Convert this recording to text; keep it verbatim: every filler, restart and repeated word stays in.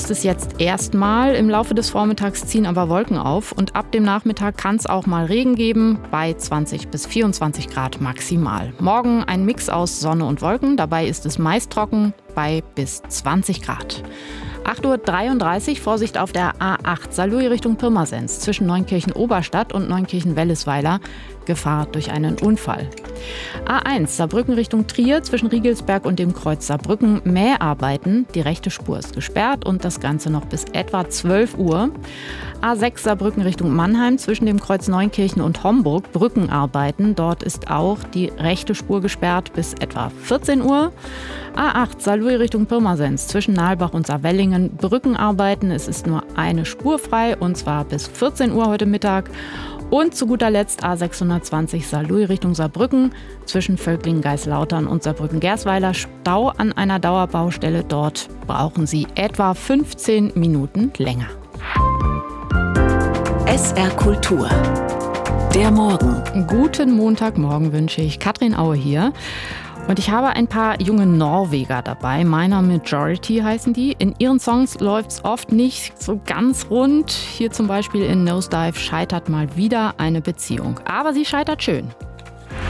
ist es jetzt erstmal. Im Laufe des Vormittags ziehen aber Wolken auf und ab dem Nachmittag kann es auch mal Regen geben, bei zwanzig bis vierundzwanzig Grad maximal. Morgen ein Mix aus Sonne und Wolken, dabei ist es meist trocken, bei bis zwanzig Grad. acht Uhr dreiunddreißig, Vorsicht auf der A acht, Saarlouis Richtung Pirmasens, zwischen Neunkirchen-Oberstadt und Neunkirchen-Wellesweiler, Gefahr durch einen Unfall. A eins, Saarbrücken Richtung Trier, zwischen Riegelsberg und dem Kreuz Saarbrücken, Mäharbeiten, die rechte Spur ist gesperrt und das Ganze noch bis etwa zwölf Uhr. A sechs, Saarbrücken Richtung Mannheim, zwischen dem Kreuz Neunkirchen und Homburg, Brückenarbeiten, dort ist auch die rechte Spur gesperrt bis etwa vierzehn Uhr. A acht, Saarlouis Richtung Pirmasens, zwischen Nalbach und Saarwellingen, Brückenarbeiten, es ist nur eine Spur frei und zwar bis vierzehn Uhr heute Mittag. Und zu guter Letzt A sechshundertzwanzig Saarlouis Richtung Saarbrücken, zwischen Völklingen-Geislautern und Saarbrücken-Gersweiler, Stau an einer Dauerbaustelle. Dort brauchen Sie etwa fünfzehn Minuten länger. S R Kultur. Der Morgen. Guten Montagmorgen wünsche ich. Katrin Aue hier. Und ich habe ein paar junge Norweger dabei. Minor Majority heißen die. In ihren Songs läuft es oft nicht so ganz rund. Hier zum Beispiel in Nosedive scheitert mal wieder eine Beziehung. Aber sie scheitert schön.